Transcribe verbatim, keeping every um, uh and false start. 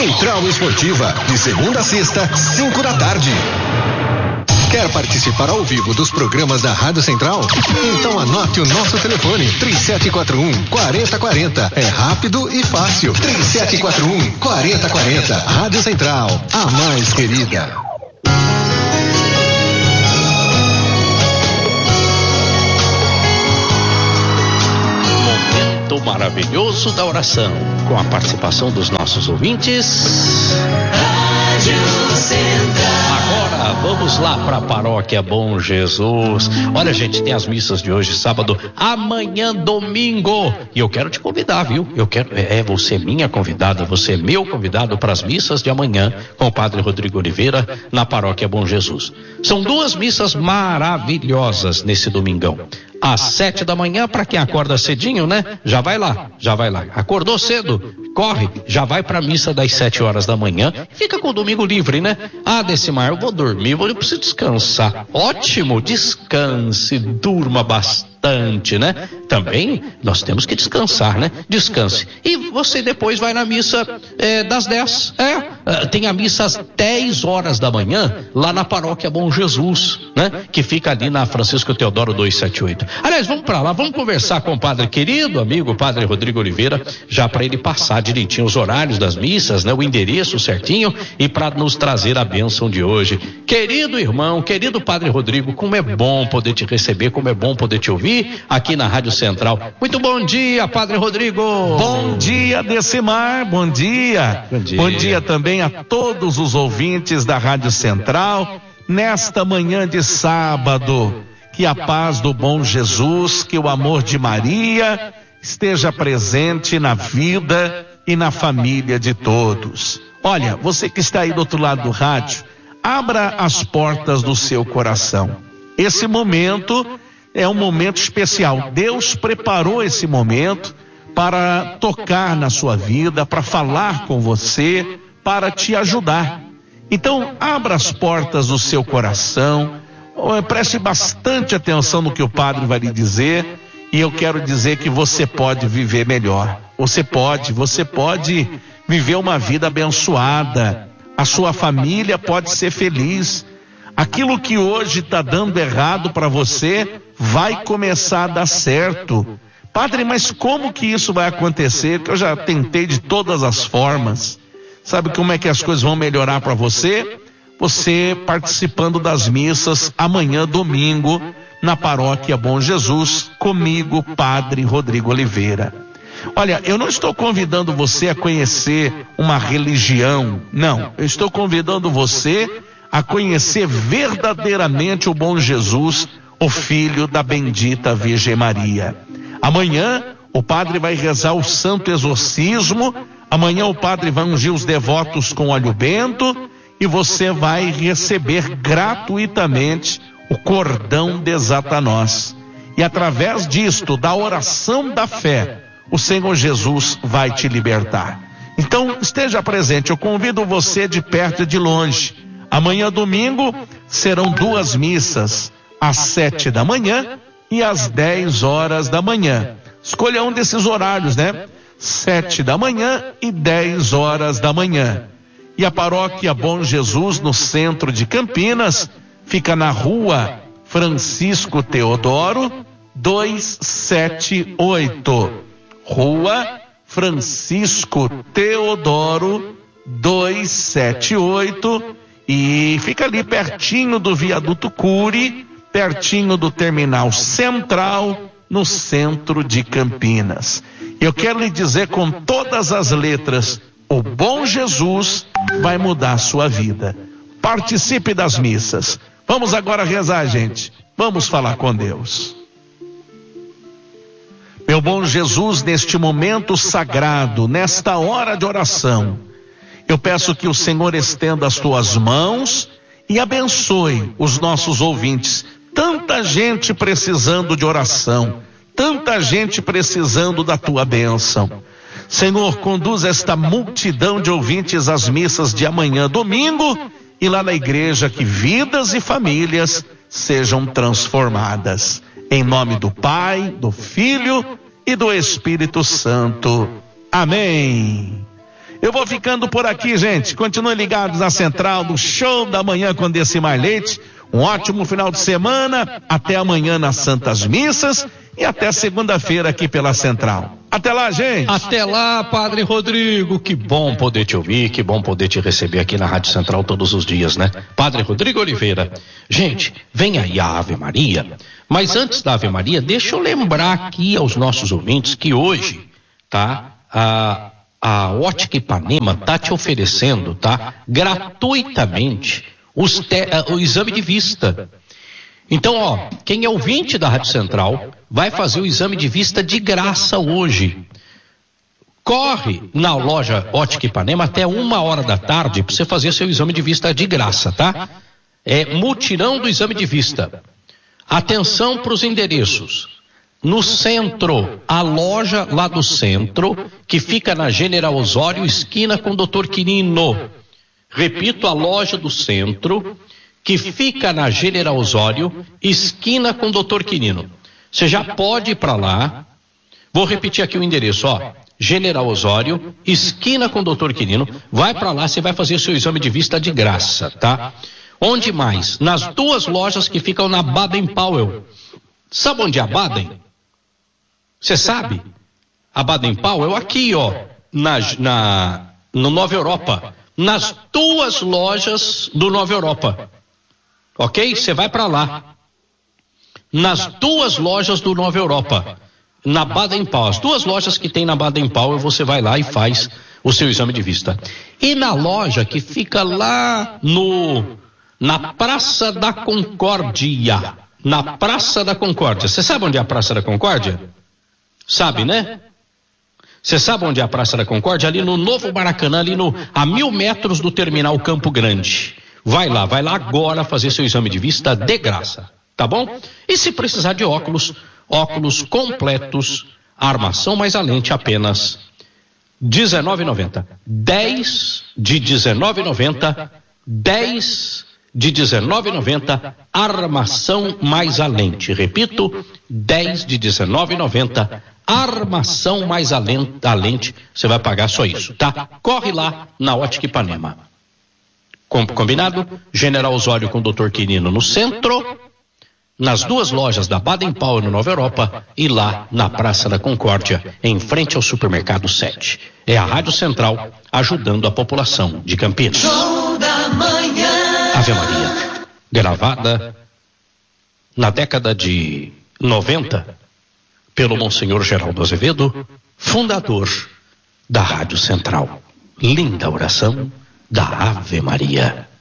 Central Esportiva, de segunda a sexta, cinco da tarde. Quer participar ao vivo dos programas da Rádio Central? Então anote o nosso telefone, três sete quatro um, quatro zero quatro zero. É rápido e fácil. três sete quatro um, quatro zero quatro zero. Rádio Central, a mais querida. Momento maravilhoso da oração, com a participação dos nossos ouvintes. Rádio Central. Agora vamos lá para a paróquia Bom Jesus. Olha, gente, tem as missas de hoje, sábado, amanhã, domingo. E eu quero te convidar, viu? Eu quero, é, você é minha convidada, você é meu convidado para as missas de amanhã com o Padre Rodrigo Oliveira na paróquia Bom Jesus. São duas missas maravilhosas nesse domingão. Às sete da manhã, para quem acorda cedinho, né? Já vai lá, já vai lá. Acordou cedo? Corre, já vai para a missa das sete horas da manhã. Fica com o domingo livre, né? Ah, Decimar, eu vou dormir, eu preciso descansar. Ótimo, descanse, durma bastante, né? Também nós temos que descansar, né? Descanse. E você depois vai na missa é, das dez. É, tem a missa às dez horas da manhã, lá na paróquia Bom Jesus, né? Que fica ali na Francisco Teodoro duzentos e setenta e oito. Aliás, vamos para lá, vamos conversar com o padre querido, amigo, o Padre Rodrigo Oliveira, já para ele passar direitinho os horários das missas, né? O endereço certinho e para nos trazer a bênção de hoje. Querido irmão, querido Padre Rodrigo, como é bom poder te receber, como é bom poder te ouvir aqui na Rádio Central. Muito bom dia, Padre Rodrigo. Bom dia, Decimar, bom dia. Bom dia. Bom dia também a todos os ouvintes da Rádio Central, nesta manhã de sábado. Que a paz do bom Jesus, que o amor de Maria esteja presente na vida e na família de todos. Olha, você que está aí do outro lado do rádio, abra as portas do seu coração. Esse momento é um momento especial. Deus preparou esse momento para tocar na sua vida, para falar com você, para te ajudar. Então, abra as portas do seu coração, preste bastante atenção no que o padre vai lhe dizer, e eu quero dizer que você pode viver melhor. Você pode, você pode viver uma vida abençoada. A sua família pode ser feliz. Aquilo que hoje está dando errado para você vai começar a dar certo. Padre, mas como que isso vai acontecer? Que eu já tentei de todas as formas. Sabe como é que as coisas vão melhorar para você? Você participando das missas amanhã, domingo, na paróquia Bom Jesus, comigo, Padre Rodrigo Oliveira. Olha, eu não estou convidando você a conhecer uma religião, não. Eu estou convidando você a conhecer verdadeiramente o bom Jesus, o Filho da bendita Virgem Maria. Amanhã o padre vai rezar o santo exorcismo, amanhã o padre vai ungir os devotos com óleo bento e você vai receber gratuitamente o cordão desata-nós. E através disto, da oração da fé, o Senhor Jesus vai te libertar. Então esteja presente, eu convido você de perto e de longe. Amanhã domingo serão duas missas, às sete da manhã e às dez horas da manhã. Escolha um desses horários, né? Sete da manhã e dez horas da manhã. E a paróquia Bom Jesus, no centro de Campinas, fica na rua Francisco Teodoro duzentos e setenta e oito. Rua Francisco Teodoro duzentos e setenta e oito, e fica ali pertinho do viaduto Cury, pertinho do terminal central, no centro de Campinas. Eu quero lhe dizer com todas as letras, o bom Jesus vai mudar a sua vida. Participe das missas. Vamos agora rezar, gente. Vamos falar com Deus. Meu bom Jesus, neste momento sagrado, nesta hora de oração, eu peço que o Senhor estenda as tuas mãos e abençoe os nossos ouvintes. Tanta gente precisando de oração, tanta gente precisando da tua bênção. Senhor, conduz esta multidão de ouvintes às missas de amanhã, domingo, e lá na igreja que vidas e famílias sejam transformadas. Em nome do Pai, do Filho e do Espírito Santo. Amém. Eu vou ficando por aqui, gente. Continuem ligados na Central do Show da Manhã com Decimar Leite. Um ótimo final de semana. Até amanhã nas Santas Missas e até segunda-feira aqui pela Central. Até lá, gente. Até lá, Padre Rodrigo. Que bom poder te ouvir, que bom poder te receber aqui na Rádio Central todos os dias, né? Padre Rodrigo Oliveira. Gente, vem aí a Ave Maria. Mas antes da Ave Maria, deixa eu lembrar aqui aos nossos ouvintes que hoje, tá? A, a Ótica Ipanema tá te oferecendo, tá? Gratuitamente os te, o exame de vista. Então, ó, quem é ouvinte da Rádio Central vai fazer o exame de vista de graça hoje. Corre na loja Ótica Ipanema até uma hora da tarde para você fazer seu exame de vista de graça, tá? É mutirão do exame de vista. Atenção para os endereços. No centro, a loja lá do centro, que fica na General Osório, esquina com o doutor Quirino. Repito, a loja do centro, que fica na General Osório, esquina com o doutor Quirino. Você já pode ir para lá. Vou repetir aqui o endereço, ó. General Osório, esquina com o doutor Quirino. Vai para lá, você vai fazer o seu exame de vista de graça, tá? Onde mais? Nas duas lojas que ficam na Baden Powell. Sabe onde é a Baden? Você sabe? A Baden Powell aqui, ó, na, na, no Nova Europa. Nas duas lojas do Nova Europa. Ok? Você vai para lá. Nas duas lojas do Nova Europa. Na Baden Powell. As duas lojas que tem na Baden Powell, você vai lá e faz o seu exame de vista. E na loja que fica lá no... na Praça da Concórdia. Na Praça da Concórdia. Você sabe onde é a Praça da Concórdia? Sabe, né? Você sabe onde é a Praça da Concórdia? Ali no Novo Maracanã, ali no, a mil metros do terminal Campo Grande. Vai lá, vai lá agora fazer seu exame de vista de graça, tá bom? E se precisar de óculos, óculos completos, armação mais a lente apenas dezenove reais e noventa centavos. dez de dezenove reais e noventa centavos. dez de dezenove reais e noventa centavos, armação mais a lente. Repito, dez de dezenove reais e noventa centavos. Armação mais a lente, a lente, você vai pagar só isso, tá? Corre lá na Ótica Ipanema. Com, combinado? General Osório com o doutor Quirino no centro, nas duas lojas da Baden Powell no Nova Europa e lá na Praça da Concórdia, em frente ao Supermercado sete. É a Rádio Central ajudando a população de Campinas. Show da manhã. Ave Maria, gravada na década de noventa pelo Monsenhor Geraldo Azevedo, fundador da Rádio Central. Linda oração da Ave Maria.